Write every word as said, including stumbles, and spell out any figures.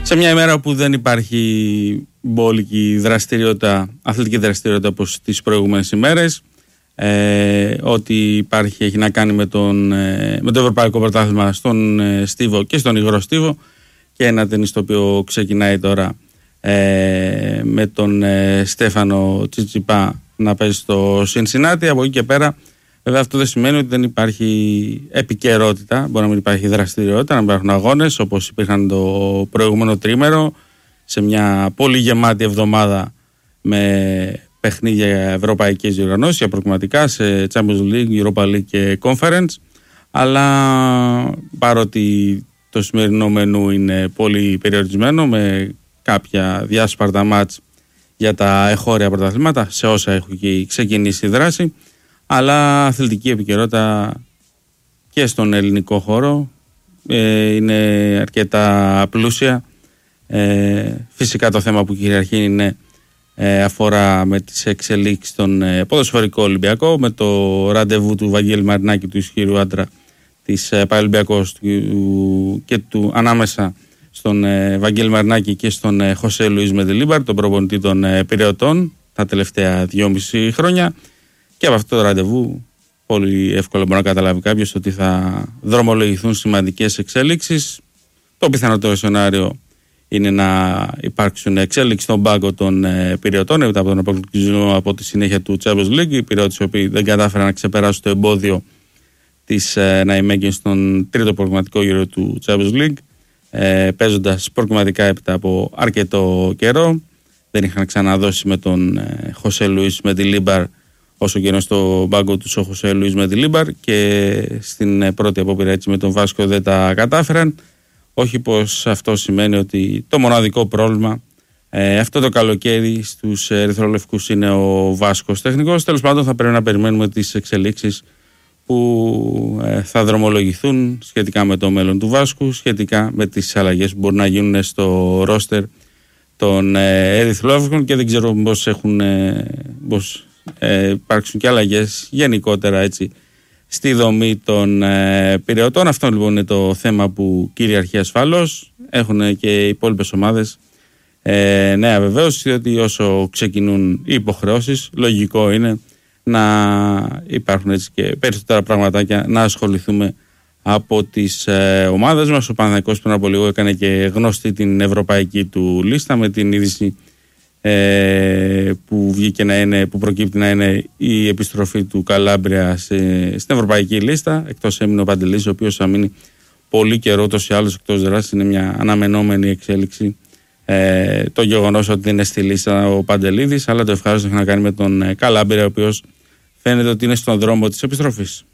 Σε μια ημέρα που δεν υπάρχει μπόλικη δραστηριότητα, αθλητική δραστηριότητα όπως τις προηγούμενες ημέρες, ε, ό,τι υπάρχει έχει να κάνει με, τον, ε, με το Ευρωπαϊκό Πρωτάθλημα στον ε, Στίβο και στον Υγρό Στίβο, και ένα ταινίς το οποίο ξεκινάει τώρα ε, με τον ε, Στέφανο Τσιτσιπά να παίζει στο Σινσινάτι. Από εκεί και πέρα, βέβαια, αυτό δεν σημαίνει ότι δεν υπάρχει επικαιρότητα. Μπορεί να μην υπάρχει δραστηριότητα, να μην υπάρχουν αγώνες όπως υπήρχαν το προηγούμενο τρίμερο, σε μια πολύ γεμάτη εβδομάδα με παιχνίδια ευρωπαϊκές διοργανώσεις, για προκριματικά σε Champions League, Europa League και Conference. Αλλά παρότι το σημερινό μενού είναι πολύ περιορισμένο, με κάποια διάσπαρτα μάτς για τα εχώρια πρωταθλήματα, σε όσα έχει ξεκινήσει η δράση, αλλά αθλητική επικαιρότητα και στον ελληνικό χώρο ε, είναι αρκετά πλούσια. Ε, φυσικά το θέμα που κυριαρχεί είναι, ε, αφορά με τις εξελίξεις στον ε, ποδοσφαιρικό Ολυμπιακό, με το ραντεβού του Βαγγέλη Μαρινάκη, του ισχυρού άντρα της ε, Πανολυμπιακός του, και του ανάμεσα στον ε, Βαγγέλη Μαρινάκη και στον ε, Χωσέ Λουίς Μεντιλίμπαρ, τον προπονητή των ε, Πειραιωτών τα τελευταία δυόμιση χρόνια. Και από αυτό το ραντεβού πολύ εύκολα μπορεί να καταλάβει κάποιος ότι θα δρομολογηθούν σημαντικές εξέλιξεις. Το πιθανότερο σενάριο είναι να υπάρξουν εξέλιξεις στον πάγκο των ε, Πειραιωτών μετά από τον αποκλεισμό από τη συνέχεια του Champions League. Οι Πειραιώτες οι οποίοι δεν κατάφεραν να ξεπεράσουν το εμπόδιο της ε, Ναϊμέγγιν στον τρίτο προγραμματικό γύρο του Champions League, ε, παίζοντας προγραμματικά έπειτα από αρκετό καιρό. Δεν είχαν ξαναδώσει με τον ε, Χωσέ Λουίς Μεντιλίμπαρ όσο και στο πάγκο του ο Χωσέ Λουίς Μεντιλίμπαρ, και στην πρώτη απόπειρα έτσι με τον Βάσκο δεν τα κατάφεραν. Όχι πως αυτό σημαίνει ότι το μοναδικό πρόβλημα ε, αυτό το καλοκαίρι στους ερυθρολευκούς είναι ο Βάσκος τεχνικός. Τέλος πάντων, θα πρέπει να περιμένουμε τις εξελίξεις που ε, θα δρομολογηθούν σχετικά με το μέλλον του Βάσκου, σχετικά με τις αλλαγές που μπορούν να γίνουν στο ρόστερ των ε, ερυθρολευκών, και δεν ξέρω πώς έχουν ε, πώς, ε, υπάρξουν και αλλαγές γενικότερα έτσι στη δομή των ε, Πειραιωτών. Αυτό λοιπόν είναι το θέμα που κυριαρχεί ασφαλώς. Έχουν και οι υπόλοιπες ομάδες ε, νέα βεβαίωση, ότι όσο ξεκινούν οι υποχρεώσεις, λογικό είναι να υπάρχουν έτσι και περισσότερα πραγματάκια να ασχοληθούμε από τις ε, ομάδες μας. Ο Παναθηναϊκός πριν από λίγο έκανε και γνωστή την ευρωπαϊκή του λίστα, με την είδηση ε, που βγήκε να είναι, που προκύπτει να είναι η επιστροφή του Καλάμπρια σε, στην ευρωπαϊκή λίστα. Εκτός έμεινε ο Παντελής, ο οποίος θα μείνει πολύ καιρό ούτως ή άλλως εκτός δράσης. Είναι μια αναμενόμενη εξέλιξη ε, το γεγονός ότι δεν είναι στη λίστα ο Παντελίδης, αλλά το ευχάριστο έχει να κάνει με τον ε, Καλάμπρια, ο οποίος φαίνεται ότι είναι στον δρόμο της επιστροφής.